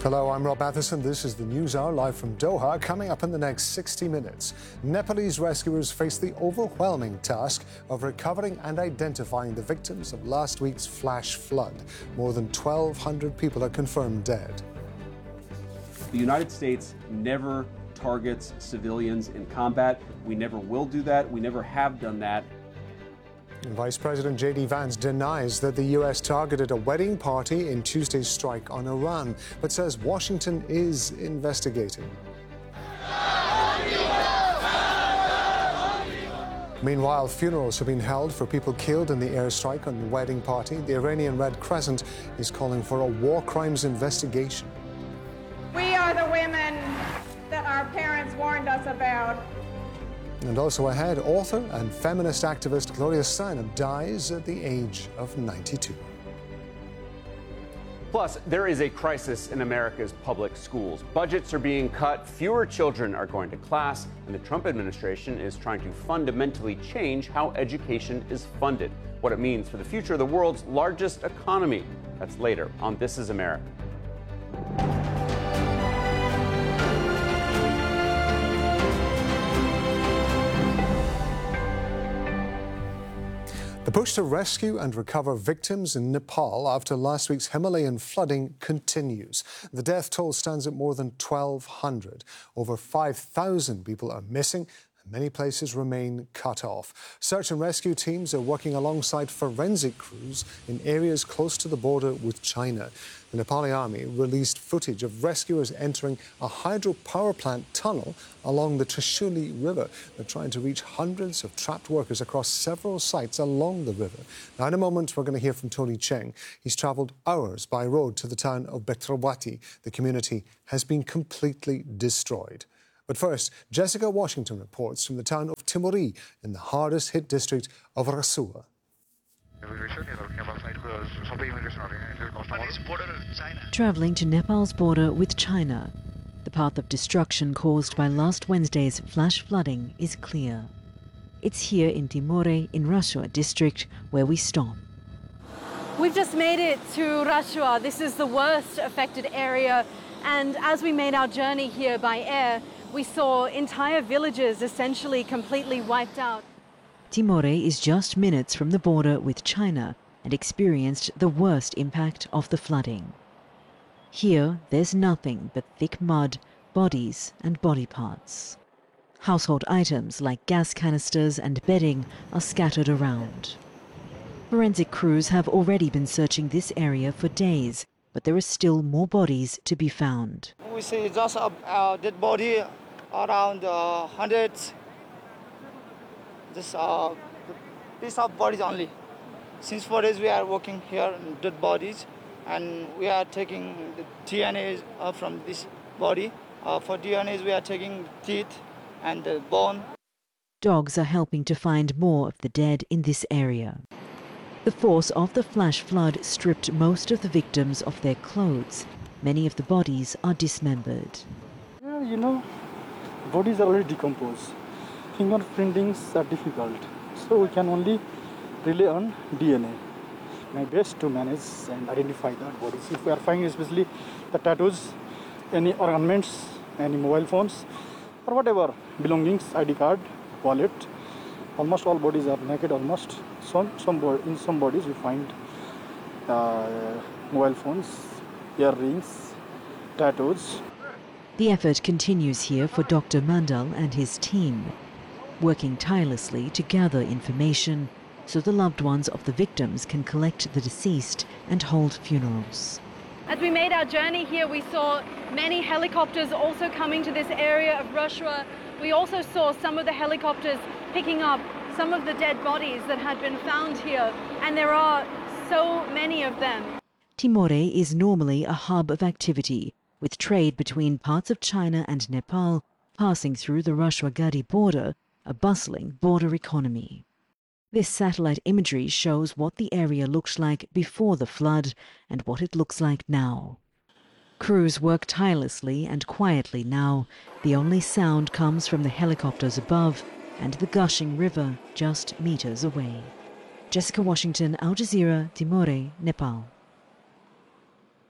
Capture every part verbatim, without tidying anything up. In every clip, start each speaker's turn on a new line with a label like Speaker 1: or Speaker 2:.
Speaker 1: Hello, I'm Rob Matheson. This is the News Hour live from Doha. Coming up in the next sixty minutes, Nepalese rescuers face the overwhelming task of recovering and identifying the victims of last week's flash flood. More than twelve hundred people are confirmed dead.
Speaker 2: The United States never targets civilians in combat. We never will do that. We never have done that.
Speaker 1: Vice President J D Vance denies that the U S targeted a wedding party in Tuesday's strike on Iran, but says Washington is investigating. Meanwhile, funerals have been held for people killed in the airstrike on the wedding party. The Iranian Red Crescent is calling for a war crimes investigation.
Speaker 3: We are the women that our parents warned us about.
Speaker 1: And also ahead, author and feminist activist Gloria Steinem dies at the age of ninety-two.
Speaker 4: Plus, there is a crisis in America's public schools. Budgets are being cut, fewer children are going to class, and the Trump administration is trying to fundamentally change how education is funded. What it means for the future of the world's largest economy. That's later on This Is America.
Speaker 1: The push to rescue and recover victims in Nepal after last week's Himalayan flooding continues. The death toll stands at more than twelve hundred. Over five thousand people are missing, and many places remain cut off. Search and rescue teams are working alongside forensic crews in areas close to the border with China. The Nepali army released footage of rescuers entering a hydropower plant tunnel along the Trishuli River. They're trying to reach hundreds of trapped workers across several sites along the river. Now, in a moment, we're going to hear from Tony Cheng. He's travelled hours by road to the town of Betrawati. The community has been completely destroyed. But first, Jessica Washington reports from the town of Timori in the hardest-hit district of Rasuwa.
Speaker 5: Travelling to Nepal's border with China, the path of destruction caused by last Wednesday's flash flooding is clear. It's here in Timore in Rasuwa district where we stop.
Speaker 6: We've just made it to Rasuwa. This is the worst affected area, and as we made our journey here by air, we saw entire villages essentially completely wiped out.
Speaker 5: Timore is just minutes from the border with China and experienced the worst impact of the flooding. Here, there's nothing but thick mud, bodies and body parts. Household items like gas canisters and bedding are scattered around. Forensic crews have already been searching this area for days, but there are still more bodies to be found.
Speaker 7: We see just a uh, dead body around uh, hundreds. This uh, piece of bodies only. Since four days we are working here in dead bodies, and we are taking the D N A uh, from this body. Uh, for D N As we are taking teeth and the bone.
Speaker 5: Dogs are helping to find more of the dead in this area. The force of the flash flood stripped most of the victims of their clothes. Many of the bodies are dismembered.
Speaker 8: Yeah, you know, bodies are already decomposed. Fingerprintings are difficult, so we can only rely on D N A. My best to manage and identify the bodies. If we are finding especially the tattoos, any ornaments, any mobile phones, or whatever belongings, I D card, wallet, almost all bodies are naked. Almost some some in some bodies we find uh, mobile phones, earrings, tattoos.
Speaker 5: The effort continues here for Doctor Mandal and his team, working tirelessly to gather information so the loved ones of the victims can collect the deceased and hold funerals.
Speaker 6: As we made our journey here, we saw many helicopters also coming to this area of Rasuwa. We also saw some of the helicopters picking up some of the dead bodies that had been found here, and there are so many of them.
Speaker 5: Timore is normally a hub of activity, with trade between parts of China and Nepal passing through the Rasuwa-Gadi border, a bustling border economy. This satellite imagery shows what the area looked like before the flood and what it looks like now. Crews work tirelessly and quietly now. The only sound comes from the helicopters above and the gushing river just meters away. Jessica Washington, Al Jazeera, Timore, Nepal.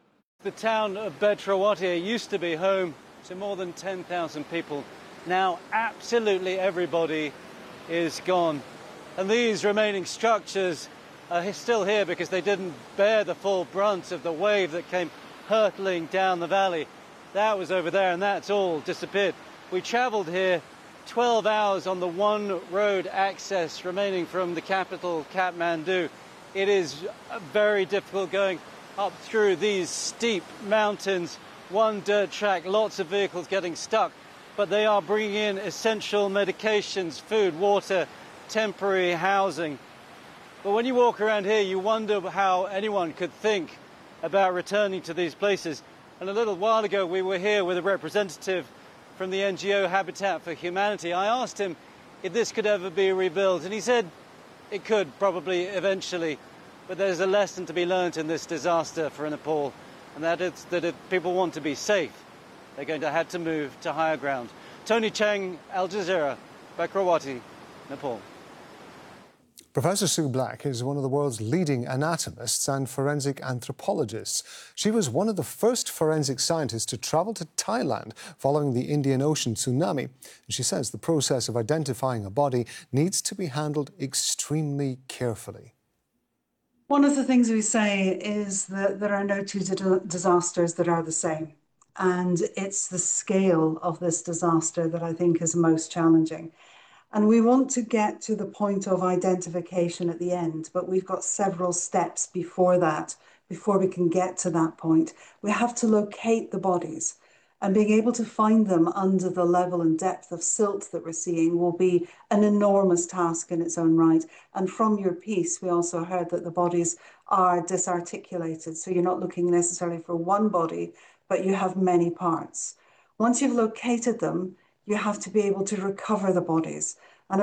Speaker 9: The town of Bedrawati used to be home to more than ten thousand people. Now absolutely everybody is gone. And these remaining structures are still here because they didn't bear the full brunt of the wave that came hurtling down the valley. That was over there and that's all disappeared. We travelled here twelve hours on the one road access remaining from the capital, Kathmandu. It is very difficult going up through these steep mountains, one dirt track, lots of vehicles getting stuck, but they are bringing in essential medications, food, water, temporary housing. But when you walk around here, you wonder how anyone could think about returning to these places. And a little while ago, we were here with a representative from the N G O Habitat for Humanity. I asked him if this could ever be rebuilt, and he said it could probably eventually. But there's a lesson to be learned in this disaster for Nepal, and that is that if people want to be safe, they're going to have to move to higher ground. Tony Cheng, Al Jazeera, Bedrawati, Nepal.
Speaker 1: Professor Sue Black is one of the world's leading anatomists and forensic anthropologists. She was one of the first forensic scientists to travel to Thailand following the Indian Ocean tsunami. And she says the process of identifying a body needs to be handled extremely carefully.
Speaker 10: One of the things we say is that there are no two disasters that are the same. And it's the scale of this disaster that I think is most challenging. And we want to get to the point of identification at the end, but we've got several steps before that, before we can get to that point. We have to locate the bodies, and being able to find them under the level and depth of silt that we're seeing will be an enormous task in its own right. And from your piece, we also heard that the bodies are disarticulated. So you're not looking necessarily for one body, but you have many parts. Once you've located them, you have to be able to recover the bodies.